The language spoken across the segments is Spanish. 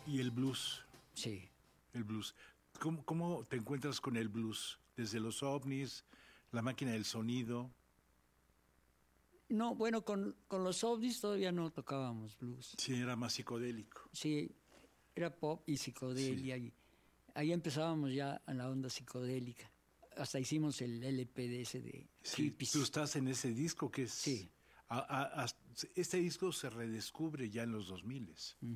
¿Y el blues? Sí. El blues. ¿Cómo te encuentras con el blues? Desde los ovnis, la máquina del sonido. No, bueno, con los ovnis todavía no tocábamos blues. Sí, era más psicodélico. Sí, era pop y psicodelia. Sí. Y ahí empezábamos ya en la onda psicodélica. Hasta hicimos el LP de ese de Sí, hippies. tú estás en ese disco que es... Sí. Este disco se redescubre ya en los 2000.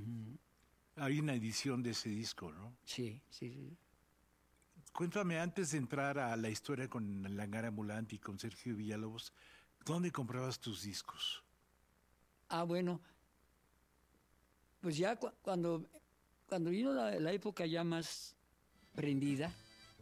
Hay una edición de ese disco, ¿no? Sí, sí, sí. Cuéntame, antes de entrar a la historia con el Hangar Ambulante y con Sergio Villalobos, ¿dónde comprabas tus discos? Bueno, pues ya cuando vino la época ya más prendida,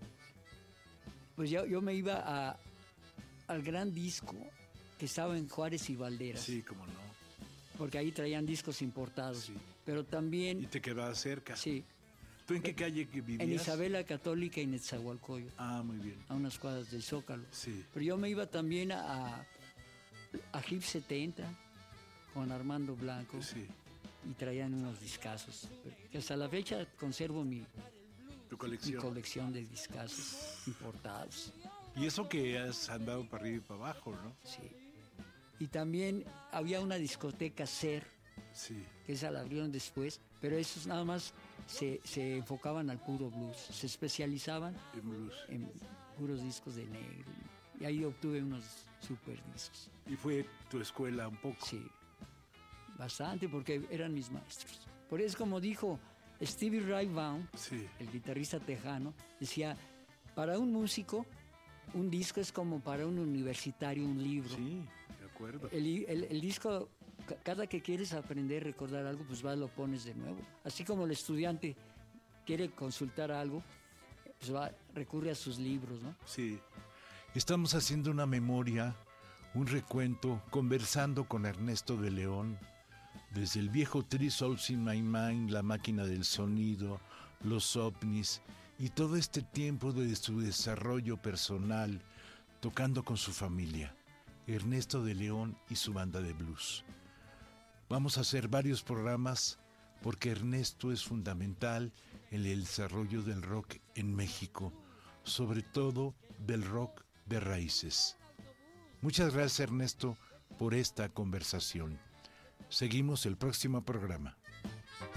pues yo me iba al gran disco que estaba en Juárez y Valderas. Sí, cómo no. Porque ahí traían discos importados. Sí. Pero también... Y te quedaba cerca. Sí. ¿Tú en qué calle vivías? En Isabela Católica y Netzahualcóyotl. Muy bien. A unas cuadras del Zócalo. Sí. Pero yo me iba también a HIP 70 con Armando Blanco. Sí. Y traían unos discazos. Que hasta la fecha conservo mi colección de discazos importados. Y eso que has andado para arriba y para abajo, ¿no? Sí. Y también había una discoteca SER, sí, que esa la abrieron después, pero esos nada más se enfocaban al puro blues, se especializaban en puros discos de negro. Y ahí obtuve unos super discos. ¿Y fue tu escuela un poco? Sí, bastante, porque eran mis maestros. Por eso, como dijo Stevie Ray Vaughan, el guitarrista tejano, decía, para un músico, un disco es como para un universitario un libro. Sí, de acuerdo. El disco, cada que quieres aprender, recordar algo, pues lo pones de nuevo. Así como el estudiante quiere consultar algo, pues recurre a sus libros, ¿no? Sí. Estamos haciendo una memoria, un recuento, conversando con Ernesto de León, desde el viejo Three Souls in My Mind, La Máquina del Sonido, Los OVNIs, y todo este tiempo de su desarrollo personal, tocando con su familia, Ernesto de León y su banda de blues. Vamos a hacer varios programas porque Ernesto es fundamental en el desarrollo del rock en México, sobre todo del rock de raíces. Muchas gracias, Ernesto, por esta conversación. Seguimos el próximo programa.